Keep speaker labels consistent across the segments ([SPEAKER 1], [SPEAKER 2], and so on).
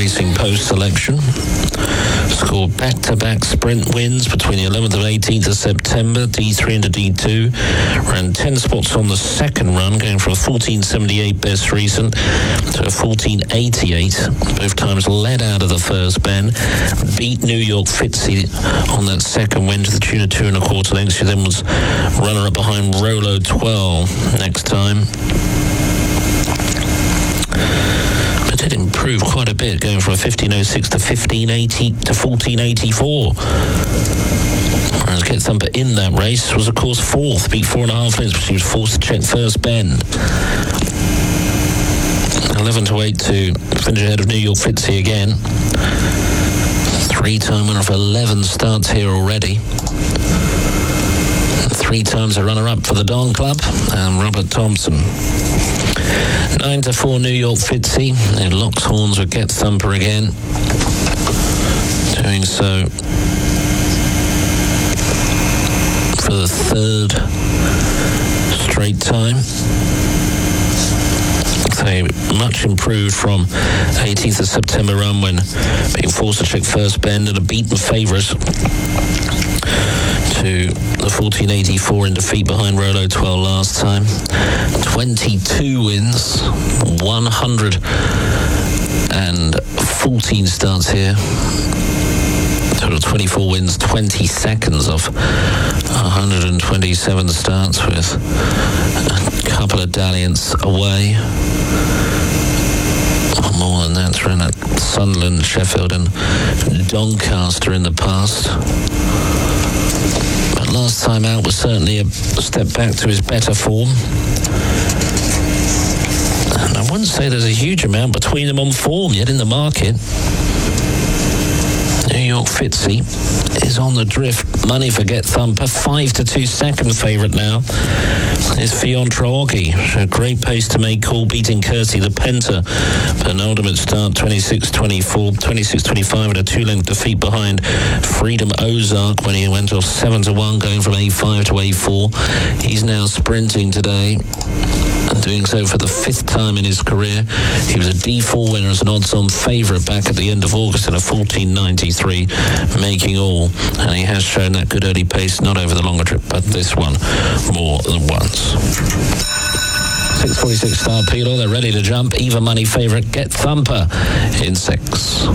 [SPEAKER 1] Racing post-selection. Scored back-to-back sprint wins between the 11th and 18th of September, D3 into D2. Ran 10 spots on the second run, going from a 14.78 best recent to a 14.88. Both times led out of the first bend. Beat New York Fitzy on that second win to the tune of 2 1/4 lengths. She then was runner-up behind Rolo 12 next time. But did improve quite a bit, going from a 15.06 to 15.80 to 14.84. Whereas Get Thumper in that race was, of course, fourth, beat 4.5 lengths, but she was forced to check first bend. 11 to 8 to finish ahead of New York Fitzy again. Three-time winner of 11 starts here already. 3 times a runner-up for the Don Club, and Robert Thompson. 9 to 4 New York Fitzy. It locks horns with Get Thumper again. Doing so for the third straight time. They much improved from 18th of September run when being forced to check first bend and a beaten favourite to the 14.84 in defeat behind Rolo 12 last time. 22 wins, 114 starts here. Total 24 wins, 20 seconds off 127 starts, with a couple of dalliance away. More than that, ran at Sunderland, Sheffield and Doncaster in the past. But last time out was certainly a step back to his better form. And I wouldn't say there's a huge amount between them on form yet in the market. New York Fitzy is on the drift. Money for Get Thumper, 5 to 2 second favourite now is Fiontra Oggi. A great pace to make call, beating Kirsty the Penta. Penultimate start, 26.24, 26.25 and a 2-length defeat behind Freedom Ozark when he went off 7 to 1, going from A5 to A4. He's now sprinting today, and doing so for the 5th time in his career. He was a D4 winner as an odds-on favourite back at the end of August in a 14.93, making all. And he has shown that good early pace, not over the longer trip, but this one more than once. 6.46 Star Pelo, they're ready to jump. Even money favourite Get Thumper in 6.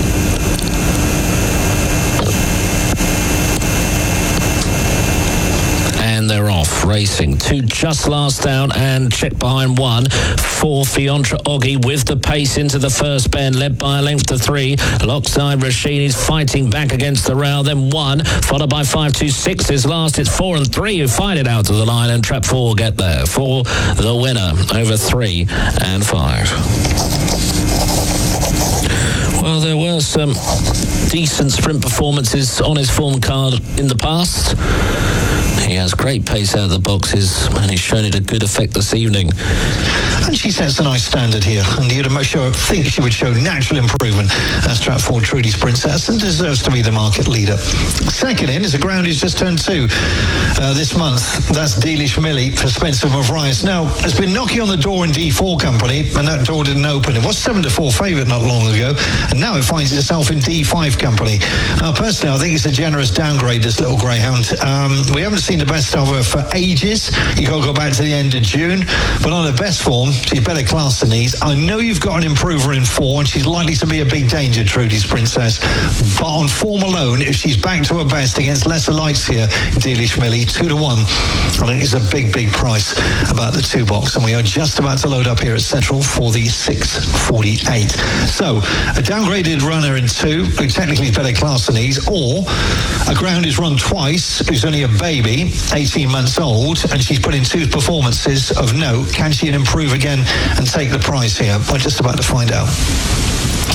[SPEAKER 1] And they're off racing. 2 just last down and check behind 1 for Fiontra Oggi with the pace into the first bend, led by a length to 3. Lockside Rasheen is fighting back against the rail, then 1 followed by 5, 2, 6 is last. It's 4 and 3 who fight it out to the line, and Trap 4 get there for the winner over 3 and 5. Well, there were some decent sprint performances on his form card in the past. He has great pace out of the boxes, and he's shown it a good effect this evening.
[SPEAKER 2] And she sets a nice standard here, and you'd think she would show natural improvement as Stratford Trudy's Princess, and deserves to be the market leader. Second in is a ground he's just turned 2 this month. That's Dealish Millie for Spencer Mavrys. Now, has been knocking on the door in D4 company, and that door didn't open. It was 7 to 4 favourite not long ago, and now it finds itself in D5 company. Personally, I think it's a generous downgrade, this little greyhound. We haven't seen the best of her for ages. You got to go back to the end of June, but on her best form, she's better class than these. I know you've got an improver in 4, and she's likely to be a big danger, Trudy's Princess. But on form alone, if she's back to her best against lesser lights here, Dealish Millie, 2 to 1. I think it's a big, big price about the 2 box, and we are just about to load up here at Central for the 6.48. So, a downgraded runner in 2, who technically is better class than these, or a ground is run twice, who's only a baby, 18 months old, and she's put in 2 performances of note. Can she improve again and take the prize here? We're just about to find out.